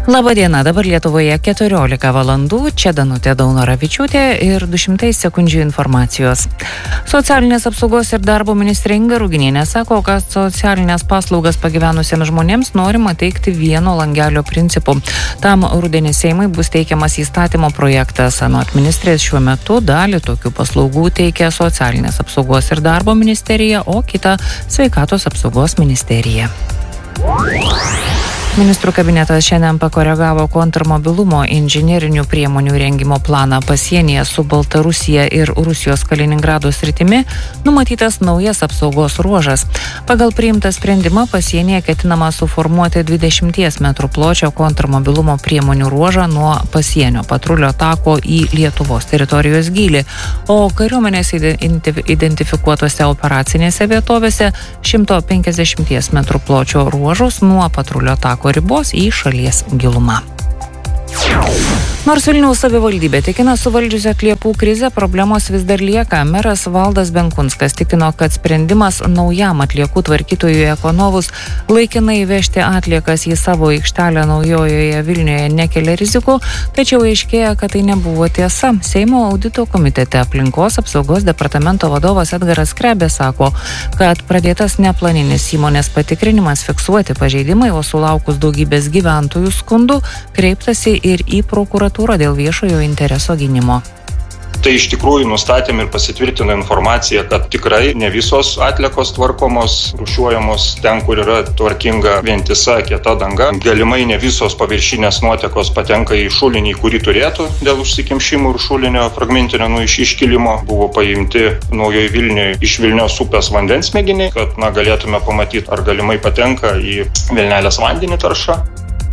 Labadiena, dabar Lietuvoje 14 valandų, čia Danutė Daunoravičiūtė ir 200 sekundžių informacijos. Socialinės apsaugos ir darbo ministrė Inga Ruginienė sako, kad socialinės paslaugas pagyvenusiems žmonėms norima teikti vieno langelio principu. Tam rudenį Seimui bus teikiamas įstatymo projektas. Anot ministrės šiuo metu dalį tokių paslaugų teikia Socialinės apsaugos ir darbo ministerija, o kitą Sveikatos apsaugos ministerija. Ministrų kabinetas šiandien pakoregavo kontrmobilumo inžinerinių priemonių rengimo planą pasienyje su Baltarusija ir Rusijos Kaliningrado sritimi, numatytas naujas apsaugos ruožas. Pagal priimtą sprendimą pasienyje ketinama suformuoti 20 metrų pločio kontrmobilumo priemonių ruožą nuo pasienio patrulio tako į Lietuvos teritorijos gylį, o kariuomenės identifikuotose operacinėse vietovėse 150 metrų pločio ruožus nuo patrulio tako ribos į šalies gilumą. Nors Vilniaus savivaldybė tikina suvaldžiusi atliekų krizę, problemos vis dar lieka. Meras Valdas Benkunskas tikino, kad sprendimas naujam atliekų tvarkytojui Ekonovus laikinai vežti atliekas į savo aikštelę Naujojoje Vilniuje nekelia rizikų, tačiau aiškėja, kad tai nebuvo tiesa. Seimo audito komitete aplinkos apsaugos departamento vadovas Edgaras Skrebė sako, kad pradėtas neplaninis įmonės patikrinimas fiksuoti pažeidimai, o sulaukus daugybės gyventojų skundų kreiptasi ir į prokuratūrą dėl viešojo intereso gynimo. Tai iš tikrųjų nustatėm ir pasitvirtino informacija, kad tikrai ne visos atliekos tvarkomos, rūšiuojamos ten, kur yra tvarkinga vientisa kieta danga. Galimai ne visos paviršinės nuotekos patenka į šulinį, kurį turėtų dėl užsikimšimų ir šulinio fragmentinio iškilimo. Buvo paimti Naujoje Vilniuje iš Vilnios upės vandens mėginiai, kad galėtume pamatyti, ar galimai patenka į Vilnelės vandenį tarša.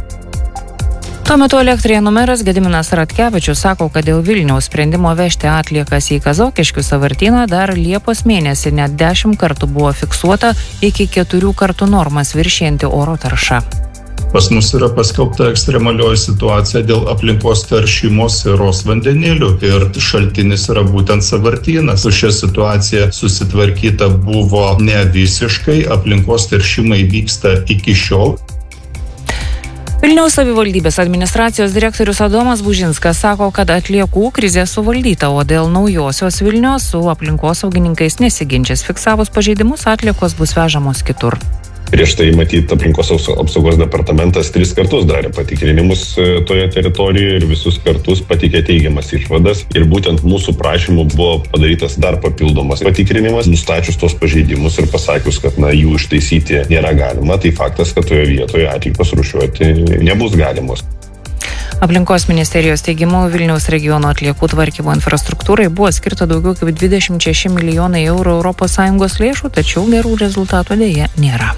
Tuo metu Elektrėnų meras Gediminas Ratkevičius sako, kad dėl Vilniaus sprendimo vežti atliekas į Kazokiškių sąvartyną dar Liepos mėnesį net 10 kartų buvo fiksuota iki 4 kartų normas viršijanti oro tarša. Pas mus yra paskelbta ekstremalioji situacija dėl aplinkos teršimo sieros vandenėlių ir šaltinis yra būtent sąvartynas. Su šia situacija susitvarkyta buvo ne visiškai, aplinkos teršimai vyksta iki šiol. Vilniaus savivaldybės administracijos direktorius Adomas Bužinskas sako, kad atliekų krizė suvaldyta, o dėl naujosios Vilnios su aplinkosaugininkais nesiginčys. Fiksavus pažeidimus, atliekos bus vežamos kitur. Prieš tai, matyt, aplinkos apsaugos departamentas 3 kartus darė patikrinimus toje teritorijoje ir visus kartus pateikė teigiamas išvadas. Ir būtent mūsų prašymu buvo padarytas dar papildomas patikrinimas, nustačius tos pažeidimus ir pasakius, kad jų ištaisyti nėra galima. Tai faktas, kad toje vietoje atliekos rūšiuoti nebus galimos. Aplinkos ministerijos teigimu, Vilniaus regiono atliekų tvarkymo infrastruktūrai buvo skirta daugiau kaip 26 milijonai eurų ES lėšų, tačiau gerų rezultatų dėja nėra.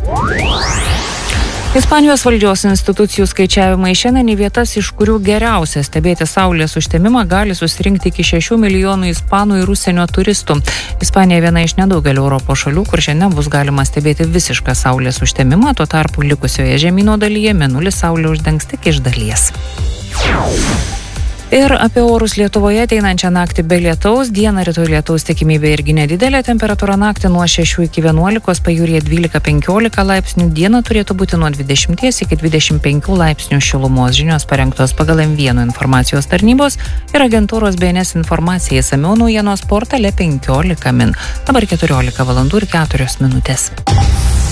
Ispanijos valdžios institucijų skaičiavimai šiandien į vietas, iš kurių geriausia stebėti saulės užtemimą, gali susirinkti iki 6 milijonų ispanų ir užsienio turistų. Ispanija viena iš nedaugelio Europos šalių, kur šiandien bus galima stebėti visišką saulės užtemimą, tuo tarpu likusioje žemyno dalyje mėnulis saulė uždengs tik iš dalies. Ir apie orus Lietuvoje ateinančią naktį be lietaus, dieną rytoj lietaus tikimybė irgi nedidelė, temperatūra naktį nuo 6 iki 11, pajūryje 12-15 laipsnių, dieną turėtų būti nuo 20 iki 25 laipsnių šilumos. Žinios parengtos pagal M1 informacijos tarnybos ir agentūros BNS informacija, išsamiau naujienos portale 15 min. Dabar 14 valandų ir 4 minutės.